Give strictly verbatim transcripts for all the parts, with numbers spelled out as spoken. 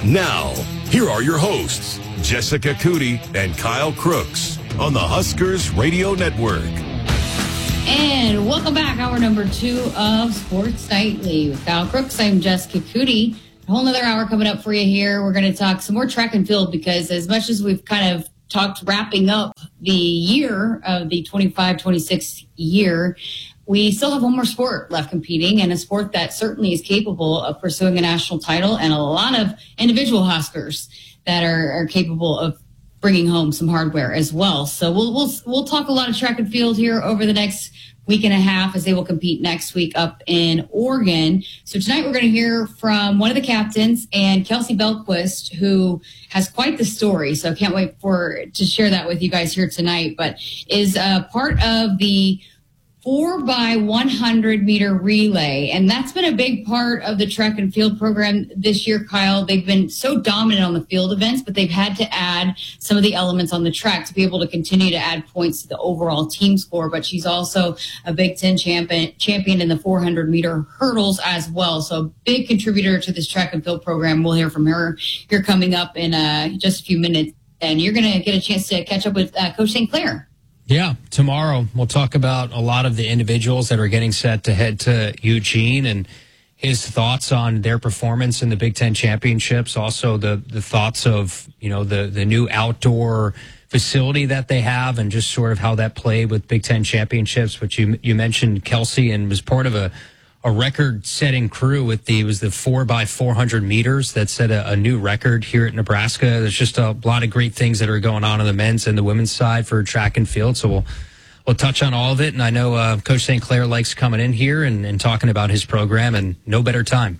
Now, here are your hosts, Jessica Cootie and Kyle Crooks on the Huskers Radio Network. And welcome back, hour number two of Sports Nightly with Kyle Crooks. I'm Jessica Cootie. A whole nother hour coming up for you here. We're going to talk some more track and field because as much as we've kind of talked wrapping up the year of the twenty-five twenty-six year, we still have one more sport left competing, and a sport that certainly is capable of pursuing a national title, and a lot of individual Huskers that are, are capable of bringing home some hardware as well. So we'll we'll we'll talk a lot of track and field here over the next week and a half as they will compete next week up in Oregon. So tonight we're going to hear from one of the captains, and Kelsey Belquist, who has quite the story. So I can't wait for to share that with you guys here tonight, but is uh, part of the four by one hundred meter relay. And that's been a big part of the track and field program this year, Kyle. They've been so dominant on the field events, but they've had to add some of the elements on the track to be able to continue to add points to the overall team score. But she's also a Big Ten champion, champion in the four hundred meter hurdles as well. So a big contributor to this track and field program. We'll hear from her here coming up in uh, just a few minutes. And you're going to get a chance to catch up with uh, Coach Saint Clair. Yeah, tomorrow we'll talk about a lot of the individuals that are getting set to head to Eugene and his thoughts on their performance in the Big Ten championships. Also the, the thoughts of, you know, the, the new outdoor facility that they have and just sort of how that played with Big Ten championships, which you, you mentioned Kelsey and was part of a, a record setting crew with the, it was the four by four hundred meters that set a, a new record here at Nebraska. There's just a lot of great things that are going on on the men's and the women's side for track and field. So we'll, we'll touch on all of it. And I know uh, Coach Saint Clair likes coming in here and, and talking about his program, and no better time.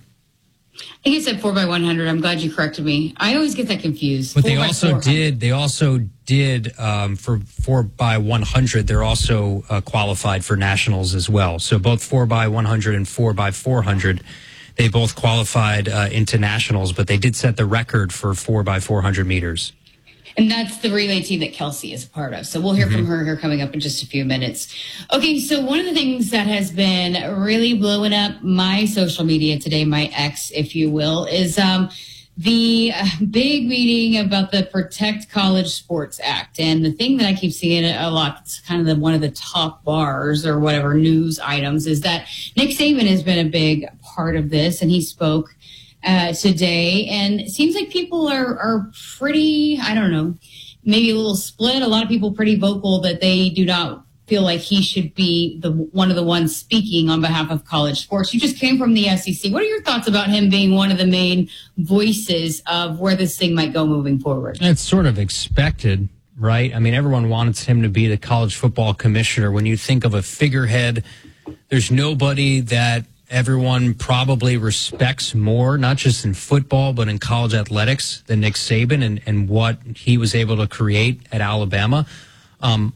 I think it said four by one hundred. I'm glad you corrected me. I always get that confused. But they also did, they also did, um, for four by one hundred, they're also uh, qualified for nationals as well. So both four by one hundred and four by four hundred, they both qualified uh, into nationals, but they did set the record for four by four hundred meters. And that's the relay team that Kelsey is a part of. So we'll hear mm-hmm. from her here coming up in just a few minutes. Okay, so one of the things that has been really blowing up my social media today, my ex, if you will, is um, the big meeting about the Protect College Sports Act. And the thing that I keep seeing a lot, it's kind of the, one of the top bars or whatever news items, is that Nick Saban has been a big part of this, and he spoke Uh, today, and it seems like people are, are pretty, I don't know, maybe a little split. A lot of people pretty vocal that they do not feel like he should be the one of the ones speaking on behalf of college sports. You just came from the S E C. What are your thoughts about him being one of the main voices of where this thing might go moving forward? It's sort of expected, right? I mean, everyone wants him to be the college football commissioner. When you think of a figurehead, there's nobody that everyone probably respects more, not just in football, but in college athletics than Nick Saban and, and what he was able to create at Alabama. Um,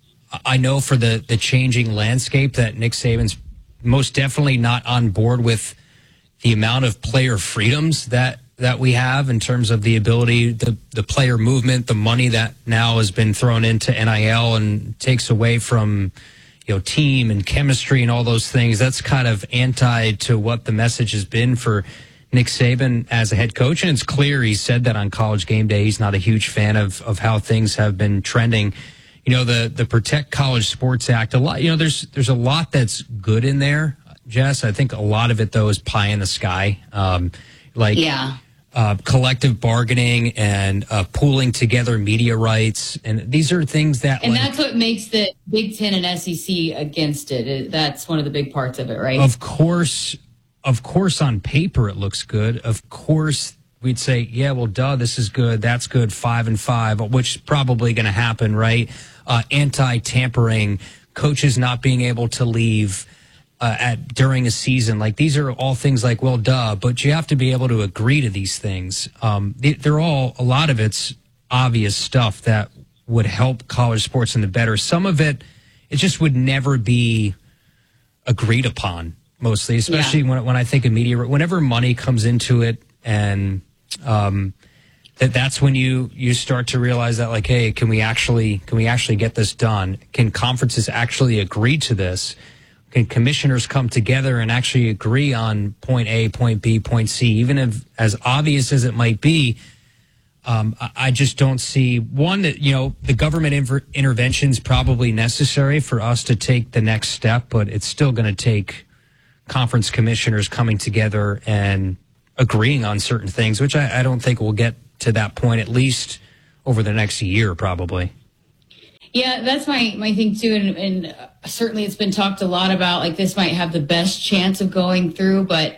I know for the, the changing landscape that Nick Saban's most definitely not on board with the amount of player freedoms that, that we have in terms of the ability, the, the player movement, the money that now has been thrown into N I L and takes away from, you know, team and chemistry and all those things. That's kind of anti to what the message has been for Nick Saban as a head coach. And it's clear he said that on College Game Day. He's not a huge fan of, of how things have been trending. You know, the, the Protect College Sports Act, a lot, you know, there's, there's a lot that's good in there, Jess. I think a lot of it though is pie in the sky. Um, like, yeah. Uh, collective bargaining and uh, pooling together media rights. And these are things that... And like, that's what makes the Big Ten and S E C against it. it. That's one of the big parts of it, right? Of course, of course, on paper it looks good. Of course, we'd say, yeah, well, duh, this is good. That's good. Five and five, which is probably going to happen, right? Uh, anti-tampering, coaches not being able to leave Uh, at during a season. Like, these are all things like, well, duh, but you have to be able to agree to these things. Um, they, they're all, a lot of it's obvious stuff that would help college sports in the better. Some of it, it just would never be agreed upon, mostly, especially yeah. when when I think of media, whenever money comes into it, and um, that that's when you you start to realize that, like, hey, can we actually can we actually get this done? Can conferences actually agree to this? can commissioners come together and actually agree on point A, point B, point C, even if as obvious as it might be. Um, I just don't see, one, that, you know, the government inter- intervention is probably necessary for us to take the next step, but it's still going to take conference commissioners coming together and agreeing on certain things, which I, I don't think we'll get to that point, at least over the next year, probably. Yeah, that's my, my thing, too. And, and certainly it's been talked a lot about, like, this might have the best chance of going through, but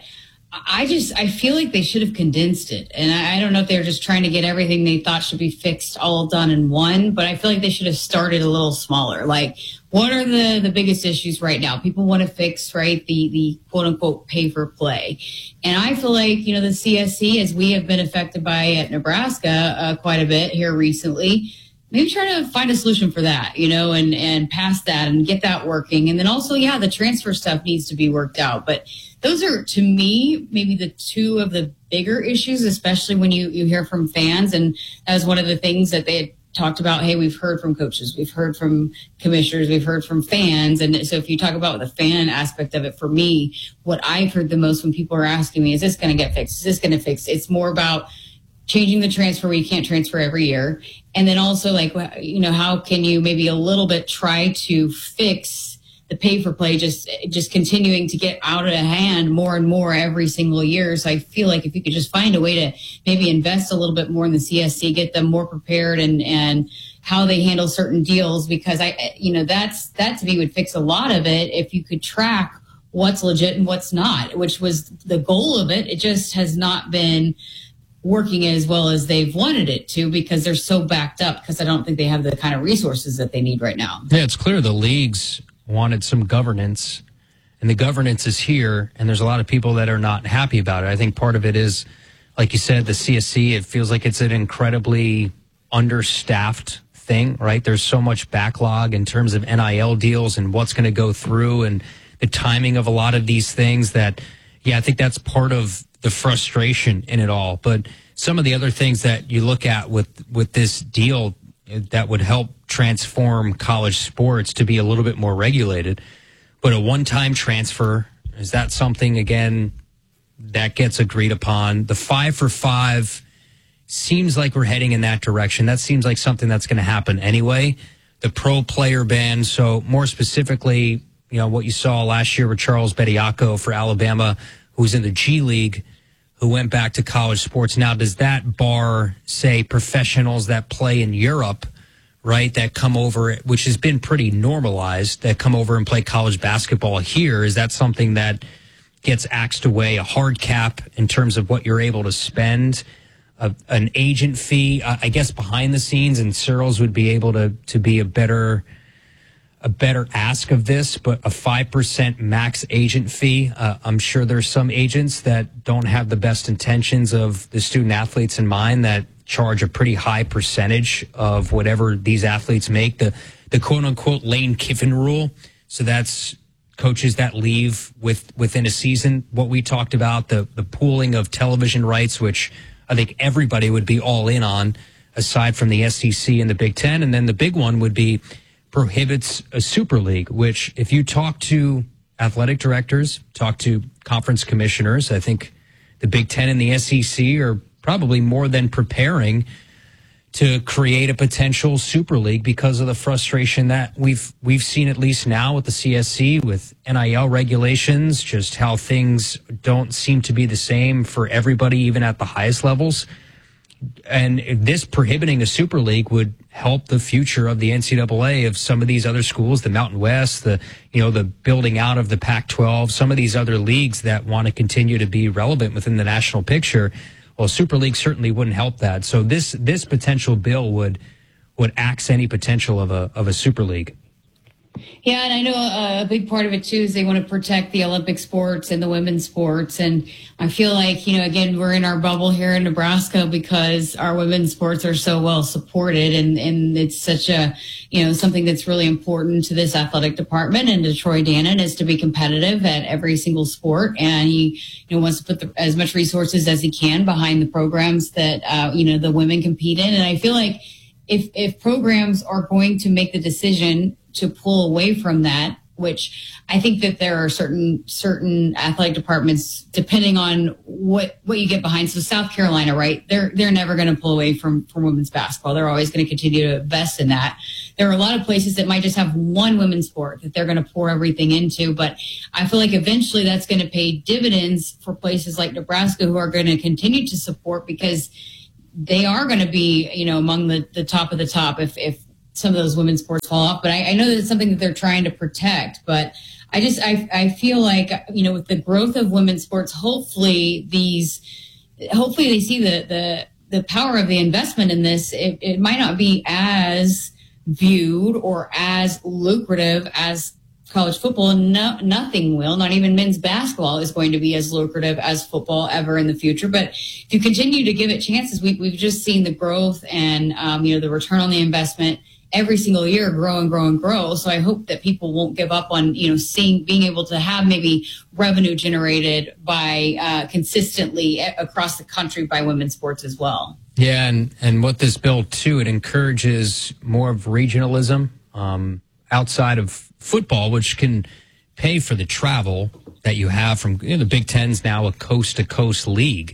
I just, I feel like they should have condensed it. And I, I don't know if they were just trying to get everything they thought should be fixed all done in one, but I feel like they should have started a little smaller. Like, what are the, the biggest issues right now? People want to fix, right, the, the quote unquote pay for play. And I feel like, you know, the C S C, as we have been affected by at Nebraska uh, quite a bit here recently, maybe try to find a solution for that, you know, and, and pass that and get that working. And then also, yeah, the transfer stuff needs to be worked out. But those are, to me, maybe the two of the bigger issues, especially when you, you hear from fans. And that was one of the things that they had talked about. Hey, we've heard from coaches, we've heard from commissioners, we've heard from fans. And so if you talk about the fan aspect of it, for me, what I've heard the most when people are asking me, is this going to get fixed? Is this going to fix? It's more about changing the transfer where you can't transfer every year. And then also, like, you know, how can you maybe a little bit try to fix the pay for play, just just continuing to get out of hand more and more every single year. So I feel like if you could just find a way to maybe invest a little bit more in the C S C, get them more prepared and and how they handle certain deals, because I, you know, that's that to me would fix a lot of it if you could track what's legit and what's not, which was the goal of it. It just has not been working as well as they've wanted it to, because they're so backed up, because I don't think they have the kind of resources that they need right now. Yeah, it's clear the leagues wanted some governance, and the governance is here, and there's a lot of people that are not happy about it. I think part of it is, like you said, the C S C, it feels like it's an incredibly understaffed thing, right? There's so much backlog in terms of N I L deals and what's going to go through and the timing of a lot of these things that, yeah, I think that's part of the frustration in it all. But some of the other things that you look at with, with this deal that would help transform college sports to be a little bit more regulated. But a one-time transfer, is that something, again, that gets agreed upon? The five for five seems like we're heading in that direction. That seems like something that's going to happen anyway. The pro player ban, so more specifically, you know, what you saw last year with Charles Bediako for Alabama, who's in the G League, who went back to college sports. Now, does that bar, say, professionals that play in Europe, right, that come over, which has been pretty normalized, that come over and play college basketball here? Is that something that gets axed away, a hard cap in terms of what you're able to spend, a, an agent fee, uh, I guess behind the scenes, and Searles would be able to, to be a better a better ask of this, but a five percent max agent fee. Uh, I'm sure there's some agents that don't have the best intentions of the student athletes in mind that charge a pretty high percentage of whatever these athletes make. The, the quote unquote Lane Kiffin rule. So that's coaches that leave with within a season. What we talked about, the, the pooling of television rights, which I think everybody would be all in on, aside from the S E C and the Big Ten. And then the big one would be prohibits a super league, which if you talk to athletic directors, talk to conference commissioners, I think the Big Ten and the S E C are probably more than preparing to create a potential super league because of the frustration that we've we've seen, at least now with the C S C, with N I L regulations, just how things don't seem to be the same for everybody, even at the highest levels. And this prohibiting a super league would help the future of the N C double A, of some of these other schools, the Mountain West, the, you know, the building out of the Pac twelve, some of these other leagues that want to continue to be relevant within the national picture. Well, super league certainly wouldn't help that. So this, this potential bill would, would axe any potential of a, of a super league. Yeah, and I know a, a big part of it, too, is they want to protect the Olympic sports and the women's sports. And I feel like, you know, again, we're in our bubble here in Nebraska because our women's sports are so well supported. And, and it's such a, you know, something that's really important to this athletic department and to Troy Dannen is to be competitive at every single sport. And he, you know, wants to put the, as much resources as he can behind the programs that, uh, you know, the women compete in. And I feel like if, if programs are going to make the decision to pull away from that, which I think that there are certain certain athletic departments, depending on what what you get behind. So South Carolina, right? They're they're never going to pull away from from women's basketball. They're always going to continue to invest in that. There are a lot of places that might just have one women's sport that they're going to pour everything into, but I feel like eventually that's going to pay dividends for places like Nebraska, who are going to continue to support, because they are going to be, you know, among the, the top of the top if if some of those women's sports fall off. But I, I know that it's something that they're trying to protect. But I just, I, I feel like, you know, with the growth of women's sports, hopefully these, hopefully they see the, the, the power of the investment in this. It, it might not be as viewed or as lucrative as college football. No, nothing will, not even men's basketball is going to be as lucrative as football ever in the future. But if you continue to give it chances, we, we've just seen the growth and, um, you know, the return on the investment every single year grow and grow and grow. So I hope that people won't give up on, you know, seeing, being able to have maybe revenue generated by uh, consistently across the country by women's sports as well. Yeah. And, and what this bill too, it encourages more of regionalism um, outside of football, which can pay for the travel that you have from, you know, the Big Ten's now a coast to coast league.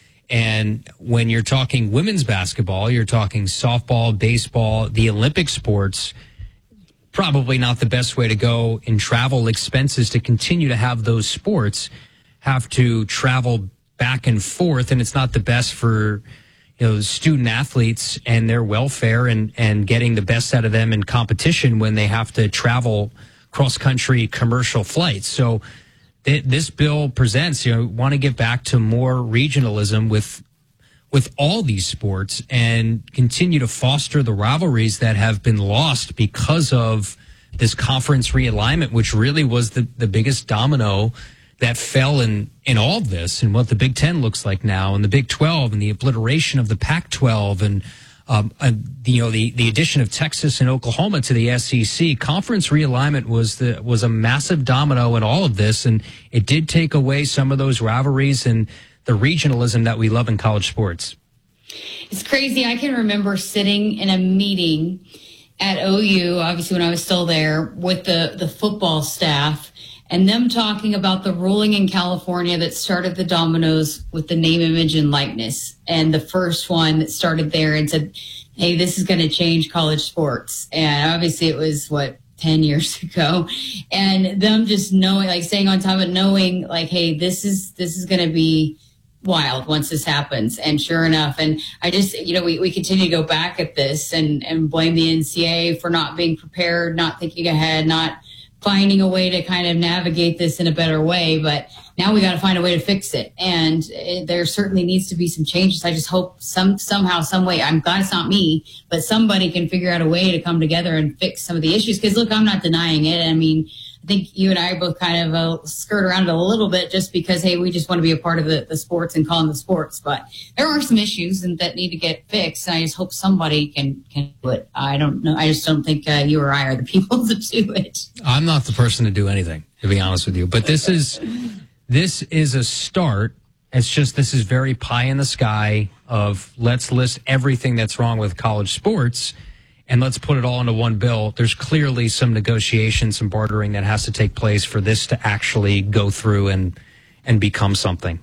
And when you're talking women's basketball, you're talking softball, baseball, the Olympic sports, probably not the best way to go in travel expenses to continue to have those sports have to travel back and forth. And it's not the best for, you know, student athletes and their welfare and, and getting the best out of them in competition when they have to travel cross country commercial flights. So this bill presents, you know, want to get back to more regionalism with with all these sports and continue to foster the rivalries that have been lost because of this conference realignment, which really was the, the biggest domino that fell in, in all of this and what the Big Ten looks like now and the Big twelve and the obliteration of the Pac twelve and Um, uh, you know, the, the addition of Texas and Oklahoma to the S E C. Conference realignment was the was a massive domino in all of this, and it did take away some of those rivalries and the regionalism that we love in college sports. It's crazy. I can remember sitting in a meeting at O U, obviously when I was still there, with the, the football staff, and them talking about the ruling in California that started the dominoes with the name, image, and likeness. And the first one that started there and said, hey, this is going to change college sports. And obviously it was, what, ten years ago. And them just knowing, like staying on top of it, knowing like, hey, this is, this is going to be wild once this happens. And sure enough, and I just, you know, we, we continue to go back at this and, and blame the N C A A for not being prepared, not thinking ahead, not finding a way to kind of navigate this in a better way. But now we got to find a way to fix it. And it, there certainly needs to be some changes. I just hope some, somehow, some way, I'm glad it's not me, but somebody can figure out a way to come together and fix some of the issues. Cause look, I'm not denying it. I mean, I think you and I both kind of uh, skirt around it a little bit just because, hey, we just want to be a part of the, the sports and call them the sports. But there are some issues and that need to get fixed. And I just hope somebody can, can do it. I don't know. I just don't think uh, you or I are the people to do it. I'm not the person to do anything, to be honest with you. But this is this is a start. It's just this is very pie in the sky of let's list everything that's wrong with college sports and let's put it all into one bill. There's clearly some negotiation, some bartering that has to take place for this to actually go through and and become something.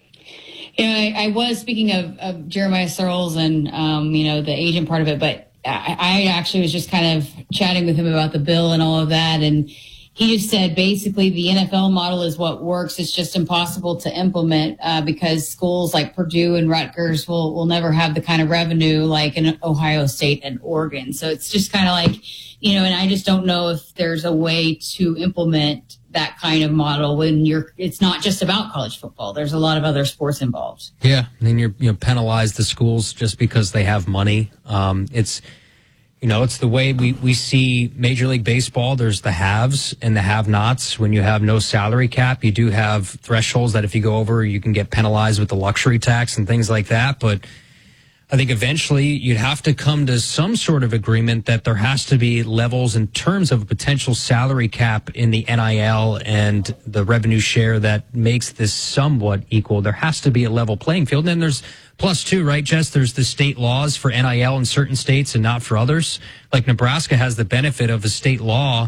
Yeah, I, I was speaking of, of Jeremiah Searles and, um, you know, the agent part of it, but I, I actually was just kind of chatting with him about the bill and all of that. And he just said basically the N F L model is what works. It's just impossible to implement uh, because schools like Purdue and Rutgers will, will never have the kind of revenue like in Ohio State and Oregon. So it's just kind of like, you know, and I just don't know if there's a way to implement that kind of model when you're, it's not just about college football. There's a lot of other sports involved. Yeah. And then you're, you know, penalize the schools just because they have money. Um, it's, You know, it's the way we, we see Major League Baseball. There's the haves and the have-nots. When you have no salary cap, you do have thresholds that if you go over, you can get penalized with the luxury tax and things like that. But I think eventually you'd have to come to some sort of agreement that there has to be levels in terms of a potential salary cap in the N I L and the revenue share that makes this somewhat equal. There has to be a level playing field. And then there's plus two, right, Jess? There's the state laws for N I L in certain states and not for others. Like Nebraska has the benefit of a state law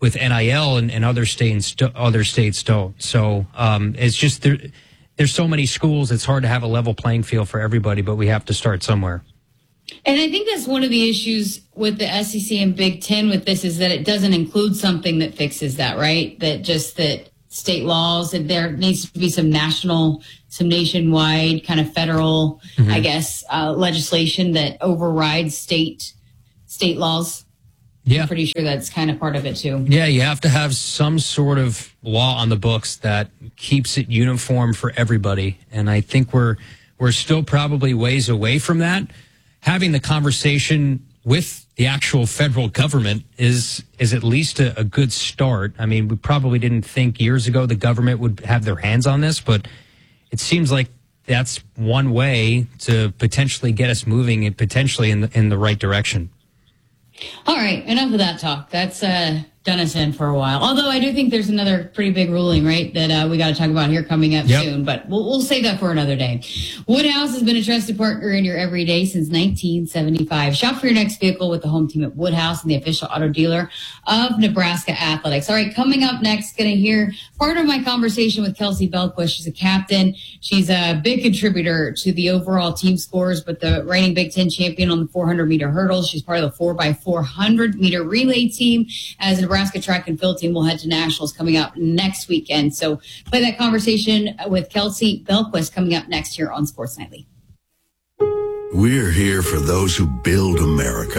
with N I L and, and other states, other states don't. So um, it's just there, there's so many schools. It's hard to have a level playing field for everybody, but we have to start somewhere. And I think that's one of the issues with the S E C and Big Ten with this is that it doesn't include something that fixes that, right? That just that state laws, and there needs to be some national, some nationwide kind of federal, mm-hmm. I guess, uh, legislation that overrides state state laws. Yeah. I'm pretty sure that's kind of part of it too. Yeah, you have to have some sort of law on the books that keeps it uniform for everybody. And I think we're we're still probably ways away from that. Having the conversation with the actual federal government is is at least a, a good start. I mean, we probably didn't think years ago the government would have their hands on this, but it seems like that's one way to potentially get us moving and potentially in the, in the right direction. All right, enough of that talk. That's uh, done us in for a while. Although I do think there's another pretty big ruling, right, that uh, we got to talk about here coming up yep. soon. But we'll, we'll save that for another day. Woodhouse has been a trusted partner in your everyday since nineteen seventy-five. Shop for your next vehicle with the home team at Woodhouse and the official auto dealer of Nebraska Athletics. All right, coming up next, going to hear part of my conversation with Kelsey Belquist. She's a captain. She's a big contributor to the overall team scores, but the reigning Big Ten champion on the four hundred meter hurdles. She's part of the four by four hundred meter relay team. As the Nebraska track and field team will head to nationals coming up next weekend. So play that conversation with Kelsey Belquist coming up next here on Sports Nightly. We're here for those who build America.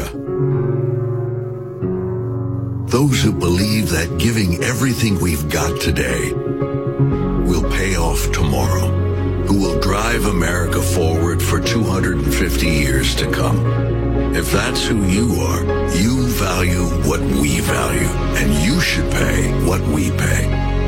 Those who believe that giving everything we've got today will pay off tomorrow. Who will drive America forward for two hundred fifty years to come. If that's who you are, you value what we value, and you should pay what we pay.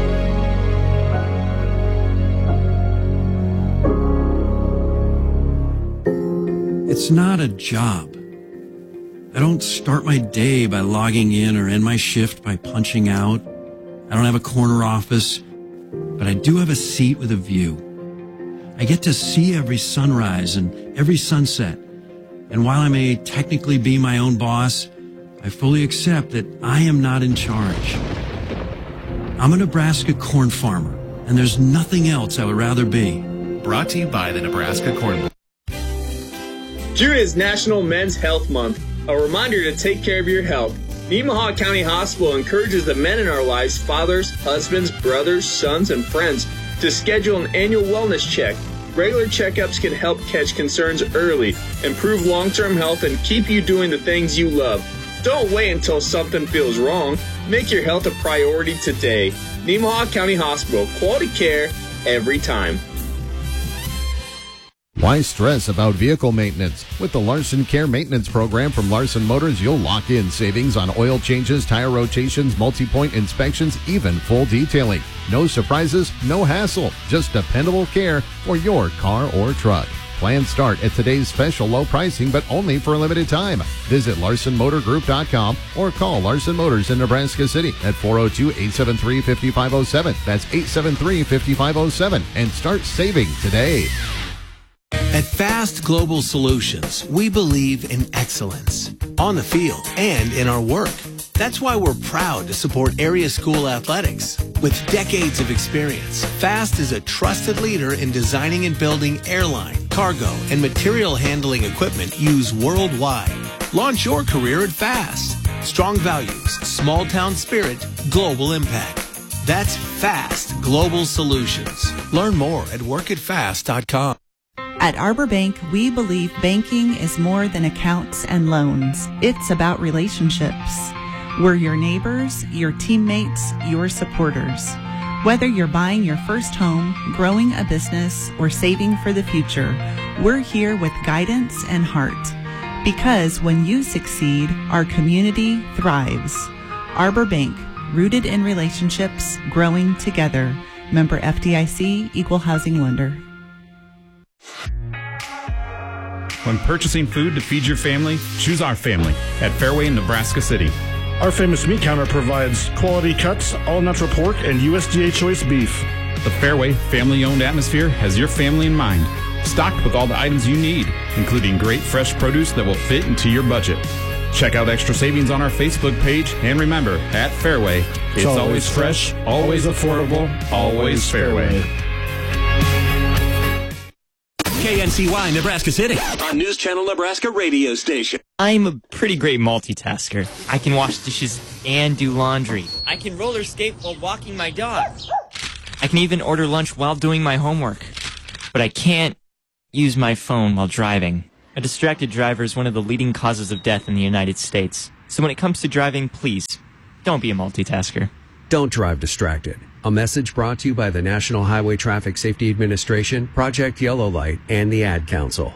It's not a job. I don't start my day by logging in or end my shift by punching out. I don't have a corner office, but I do have a seat with a view. I get to see every sunrise and every sunset. And while I may technically be my own boss, I fully accept that I am not in charge. I'm a Nebraska corn farmer, and there's nothing else I would rather be. Brought to you by the Nebraska Corn Board. June is National Men's Health Month, a reminder to take care of your health. Nemaha County Hospital encourages the men in our lives, fathers, husbands, brothers, sons, and friends, to schedule an annual wellness check. Regular checkups can help catch concerns early, improve long-term health, and keep you doing the things you love. Don't wait until something feels wrong. Make your health a priority today. Nemaha County Hospital, quality care every time. Why stress about vehicle maintenance? With the Larson Care Maintenance Program from Larson Motors, you'll lock in savings on oil changes, tire rotations, multi-point inspections, even full detailing. No surprises, no hassle, just dependable care for your car or truck. Plans start at today's special low pricing, but only for a limited time. Visit Larson Motor Group dot com or call Larson Motors in Nebraska City at four oh two, eight seven three, five five oh seven. That's eight seven three, five five oh seven. And start saving today. At Fast Global Solutions, we believe in excellence on the field and in our work. That's why we're proud to support area school athletics. With decades of experience, Fast is a trusted leader in designing and building airline, cargo, and material handling equipment used worldwide. Launch your career at Fast. Strong values, small town spirit, global impact. That's Fast Global Solutions. Learn more at work at fast dot com. At Arbor Bank, we believe banking is more than accounts and loans. It's about relationships. We're your neighbors, your teammates, your supporters. Whether you're buying your first home, growing a business, or saving for the future, we're here with guidance and heart. Because when you succeed, our community thrives. Arbor Bank, rooted in relationships, growing together. Member F D I C, Equal Housing Lender. When purchasing food to feed your family, choose our family at Fairway in Nebraska City. Our famous meat counter provides quality cuts, all-natural pork, and U S D A choice beef. The Fairway family-owned atmosphere has your family in mind. Stocked with all the items you need, including great fresh produce that will fit into your budget. Check out extra savings on our Facebook page. And remember, at Fairway, it's, it's always, always fresh, always affordable, always Fairway. K N C Y, Nebraska City, on News Channel Nebraska radio station. I'm a pretty great multitasker. I can wash dishes and do laundry. I can roller skate while walking my dog. I can even order lunch while doing my homework. But I can't use my phone while driving. A distracted driver is one of the leading causes of death in the United States. So when it comes to driving, please, don't be a multitasker. Don't drive distracted. A message brought to you by the National Highway Traffic Safety Administration, Project Yellow Light, and the Ad Council.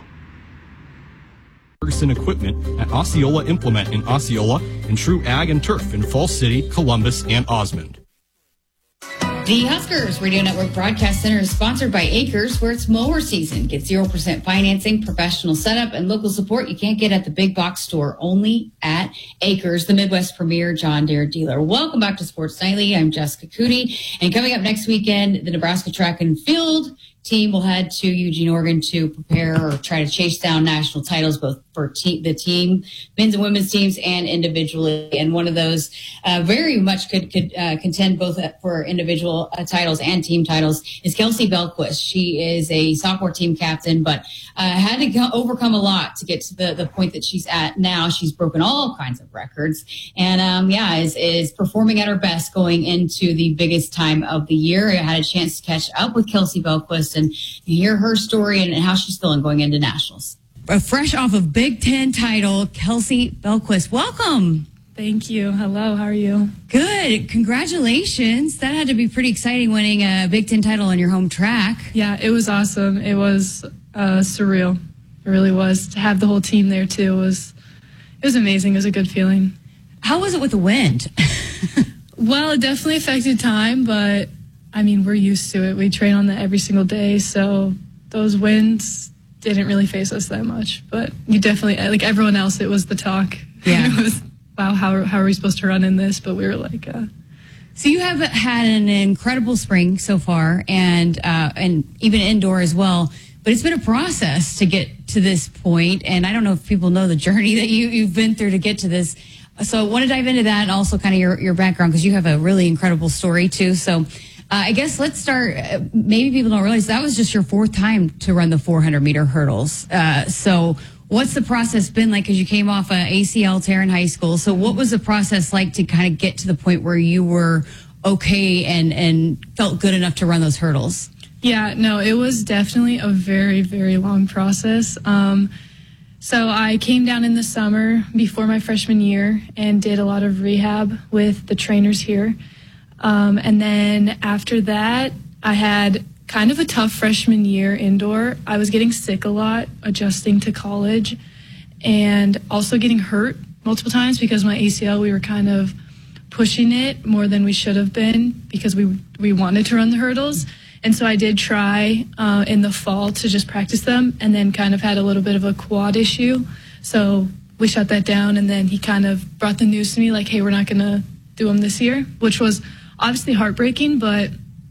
Ferguson Equipment at Osceola Implement in Osceola and True Ag and Turf in Falls City, Columbus, and Osmond. The Huskers Radio Network Broadcast Center is sponsored by Acres, where it's mower season. Get zero percent financing, professional setup, and local support you can't get at the big box store, only at Acres, the Midwest premier John Deere dealer. Welcome back to Sports Nightly. I'm Jessica Cootie. And coming up next weekend, the Nebraska Track and Field team will head to Eugene, Oregon to prepare or try to chase down national titles, both for te- the team, men's and women's teams, and individually. And one of those uh, very much could could uh, contend both for individual uh, titles and team titles is Kelsey Belquist. She is a sophomore team captain, but uh, had to go- overcome a lot to get to the, the point that she's at now. She's broken all kinds of records, and um, yeah, is is performing at her best going into the biggest time of the year. I had a chance to catch up with Kelsey Belquist and hear her story and how she's feeling going into nationals. Fresh off of Big Ten title, Kelsey Belquist, welcome. Thank you. Hello, how are you? Good. Congratulations. That had to be pretty exciting, winning a Big Ten title on your home track. Yeah, it was awesome. It was uh, surreal. It really was. To have the whole team there, too, was it was amazing. It was a good feeling. How was it with the wind? Well, it definitely affected time, but I mean, we're used to it. We train on that every single day, so those winds didn't really face us that much. But you definitely, like everyone else, it was the talk. Yeah. It was, wow, how, how are we supposed to run in this? But we were like... Uh, so you have had an incredible spring so far, and uh, and even indoor as well. But it's been a process to get to this point, and I don't know if people know the journey that you, you've been through to get to this. So I want to dive into that and also kind of your, your background, because you have a really incredible story, too. So... Uh, I guess let's start. Uh, maybe people don't realize that was just your fourth time to run the four hundred meter hurdles. Uh, so what's the process been like? Because you came off a A C L tear in high school. So what was the process like to kind of get to the point where you were okay and, and felt good enough to run those hurdles? Yeah, no, it was definitely a very, very long process. Um, so I came down in the summer before my freshman year and did a lot of rehab with the trainers here. Um, and then after that, I had kind of a tough freshman year indoor. I was getting sick a lot, adjusting to college, and also getting hurt multiple times because my A C L, we were kind of pushing it more than we should have been because we we wanted to run the hurdles. And so I did try uh, in the fall to just practice them, and then kind of had a little bit of a quad issue. So we shut that down, and then he kind of brought the news to me like, hey, we're not going to do them this year, which was obviously heartbreaking, but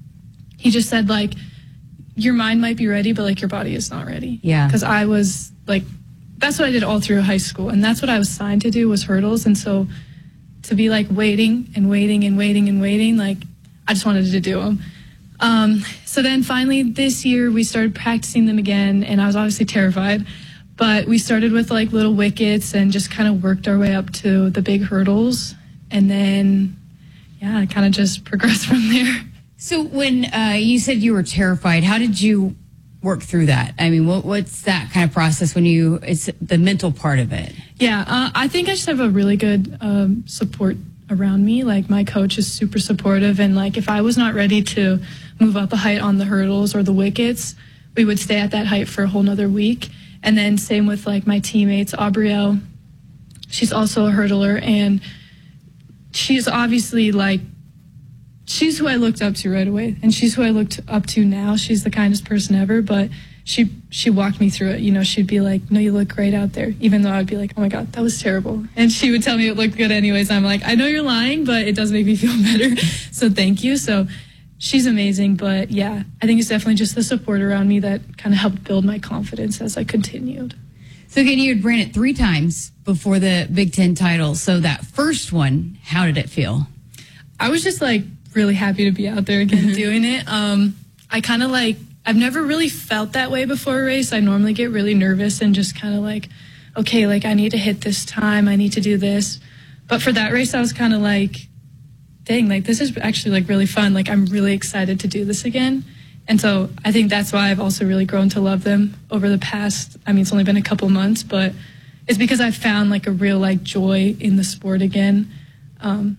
he just said, like, your mind might be ready, but, like, your body is not ready. Yeah. Because I was, like, that's what I did all through high school, and that's what I was signed to do was hurdles. And so to be, like, waiting and waiting and waiting and waiting, like, I just wanted to do them. Um, so then finally this year we started practicing them again, and I was obviously terrified. But we started with, like, little wickets and just kind of worked our way up to the big hurdles. And then... yeah, I kind of just progressed from there. So when uh, you said you were terrified, how did you work through that? I mean, what, what's that kind of process when you, it's the mental part of it? Yeah, uh, I think I just have a really good um, support around me. Like, my coach is super supportive, and, like, if I was not ready to move up a height on the hurdles or the wickets, we would stay at that height for a whole nother week. And then same with, like, my teammates, Aubrielle. She's also a hurdler, and she's obviously, like, she's who I looked up to right away, and she's who I looked up to now. She's the kindest person ever, but she she walked me through it. You know, she'd be like, no, you look great out there, even though I'd be like, oh, my God, that was terrible. And she would tell me it looked good anyways. I'm like, I know you're lying, but it does make me feel better, so thank you. So she's amazing, but, yeah, I think it's definitely just the support around me that kind of helped build my confidence as I continued. So again, you had ran it three times before the Big Ten title. So that first one, how did it feel? I was just like really happy to be out there again mm-hmm. doing it. Um, I kind of like, I've never really felt that way before a race. I normally get really nervous and just kind of like, okay, like I need to hit this time. I need to do this. But for that race, I was kind of like, dang, like this is actually like really fun. Like I'm really excited to do this again. And so I think that's why I've also really grown to love them over the past, I mean, it's only been a couple months, but it's because I've found like a real like joy in the sport again. Um,